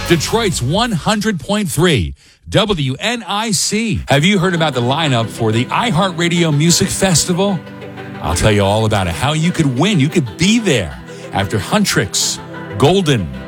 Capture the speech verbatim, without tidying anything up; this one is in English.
Detroit's one hundred point three W N I C. Have you heard about the lineup for the iHeartRadio Music Festival? I'll tell you all about it, how you could win. You could be there after Huntrix, Golden,